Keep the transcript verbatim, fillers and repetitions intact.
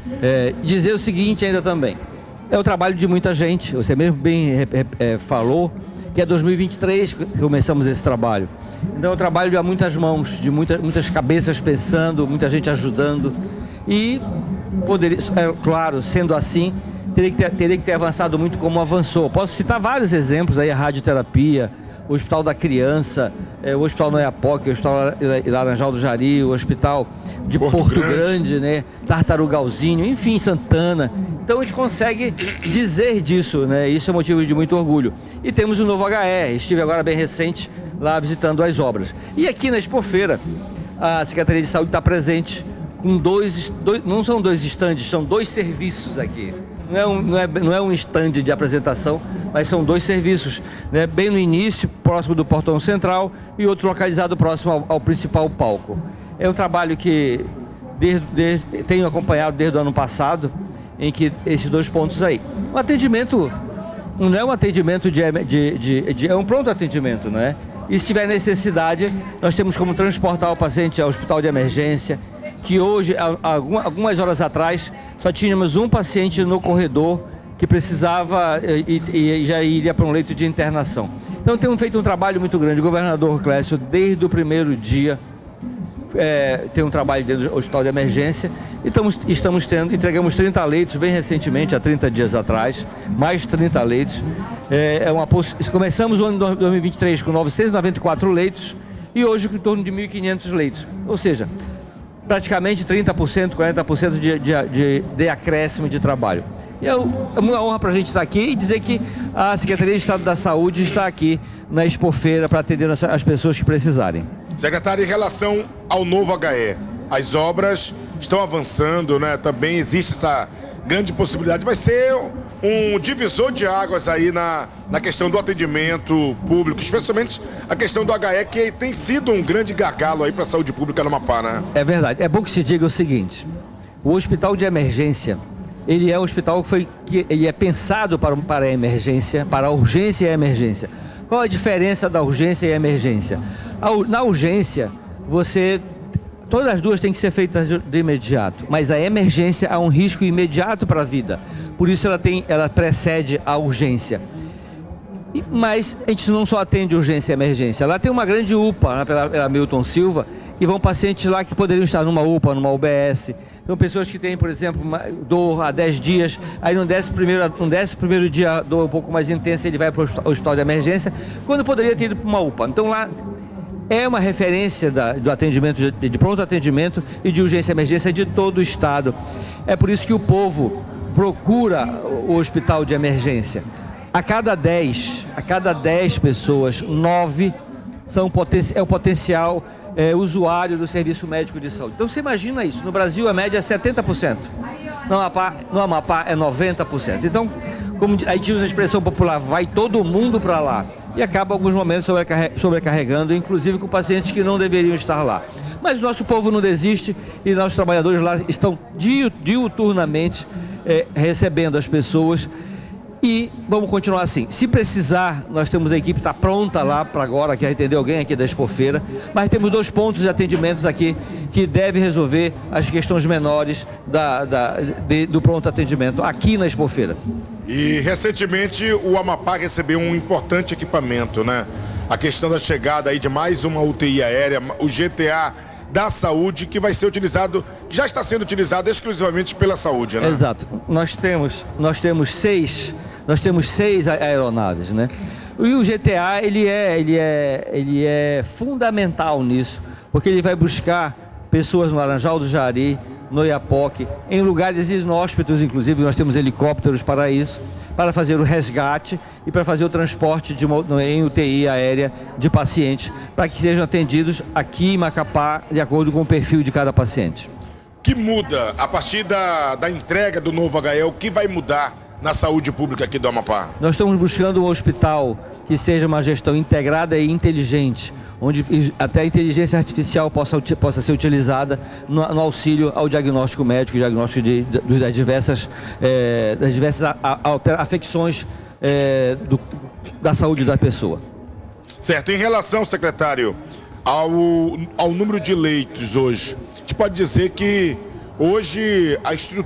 É, dizer o seguinte ainda também, é o trabalho de muita gente, você mesmo bem é, é, falou que é dois mil e vinte e três que começamos esse trabalho. Então é um trabalho de muitas mãos, de muita, muitas cabeças pensando, muita gente ajudando e, poderia, é, claro, sendo assim, teria que, ter, teria que ter avançado muito como avançou. Posso citar vários exemplos aí, a radioterapia, o Hospital da Criança, é, o Hospital Noiapoque, o Hospital Laranjal do Jari, o Hospital de Porto, Porto Grande. Grande, né? Tartarugalzinho, enfim, Santana. Então a gente consegue dizer disso, né? Isso é motivo de muito orgulho. E temos o novo H E, estive agora bem recente lá visitando as obras. E aqui na Expofeira, a Secretaria de Saúde está presente com dois, dois, não são dois estandes, são dois serviços aqui. Não é, um, não, é, não é um stand de apresentação, mas são dois serviços, né? Bem no início, próximo do portão central, e outro localizado próximo ao, ao principal palco. É um trabalho que desde, desde, tenho acompanhado desde o ano passado, em que esses dois pontos aí. O atendimento não é um atendimento de, de, de, de é um pronto atendimento, não é? E se tiver necessidade, nós temos como transportar o paciente ao hospital de emergência, que hoje, algumas horas atrás, só tínhamos um paciente no corredor que precisava e, e já iria para um leito de internação. Então temos feito um trabalho muito grande. O governador Clécio, desde o primeiro dia, é, tem um trabalho dentro do hospital de emergência e estamos, estamos tendo, entregamos trinta leitos bem recentemente, há trinta dias atrás, mais trinta leitos. É, é uma, começamos o ano dois mil e vinte e três com novecentos e noventa e quatro leitos e hoje em torno de mil e quinhentos leitos. Ou seja, praticamente trinta por cento, quarenta por cento de, de, de, de acréscimo de trabalho. E é uma honra para a gente estar aqui e dizer que a Secretaria de Estado da Saúde está aqui na Expofeira para atender as pessoas que precisarem. Secretário, em relação ao novo H E, as obras estão avançando, né? Também existe essa grande possibilidade, vai ser um divisor de águas aí na, na questão do atendimento público, especialmente a questão do H E, que tem sido um grande gargalo aí para a saúde pública no Amapá, né? É verdade. É bom que se diga o seguinte, o hospital de emergência, ele é um hospital que, foi, que ele é pensado para, para a emergência, para a urgência e a emergência. Qual a diferença da urgência e a emergência? Na urgência, você... Todas as duas têm que ser feitas de imediato, mas a emergência há um risco imediato para a vida. Por isso ela, tem, ela precede a urgência. E, mas a gente não só atende urgência e emergência. Lá tem uma grande U P A, pela, pela Milton Silva, e vão pacientes lá que poderiam estar numa U P A, numa U B S. São pessoas que têm, por exemplo, uma dor há dez dias, aí no décimo primeiro, no décimo primeiro dia a dor um pouco mais intensa, ele vai para o hospital de emergência, quando poderia ter ido para uma U P A. Então lá é uma referência da, do atendimento, de, de pronto atendimento e de urgência e emergência de todo o estado. É por isso que o povo procura o hospital de emergência. A cada dez, a cada dez pessoas, nove são poten é o potencial é, usuário do serviço médico de saúde. Então você imagina isso, no Brasil a média é setenta por cento, no Amapá, no Amapá é noventa por cento. Então, como aí tinha a expressão popular, vai todo mundo para lá. E acaba alguns momentos sobrecarregando, inclusive com pacientes que não deveriam estar lá. Mas o nosso povo não desiste e nossos trabalhadores lá estão diuturnamente é, recebendo as pessoas e vamos continuar assim. Se precisar, nós temos a equipe está pronta lá para agora, quer atender alguém aqui da Expofeira, mas temos dois pontos de atendimentos aqui que devem resolver as questões menores da, da, de, do pronto atendimento aqui na Expofeira. E recentemente o Amapá recebeu um importante equipamento, né? A questão da chegada aí de mais uma U T I aérea, o G T A da saúde, que vai ser utilizado, já está sendo utilizado exclusivamente pela saúde, né? Exato. Nós temos, nós temos seis, nós temos seis aeronaves, né? E o G T A, ele é, ele é, ele é fundamental nisso, porque ele vai buscar pessoas no Laranjal do Jari, no Noiapoque, em lugares inóspitos, inclusive nós temos helicópteros para isso, para fazer o resgate e para fazer o transporte de, em U T I aérea de pacientes, para que sejam atendidos aqui em Macapá, de acordo com o perfil de cada paciente. Que muda a partir da, da entrega do novo H E? O que vai mudar na saúde pública aqui do Amapá? Nós estamos buscando um hospital que seja uma gestão integrada e inteligente, onde até a inteligência artificial possa, possa ser utilizada no, no auxílio ao diagnóstico médico, diagnóstico de, de, das diversas, é, das diversas a, a, afecções é, do, da saúde da pessoa. Certo. Em relação, secretário, ao, ao número de leitos hoje, a gente pode dizer que hoje a estrutura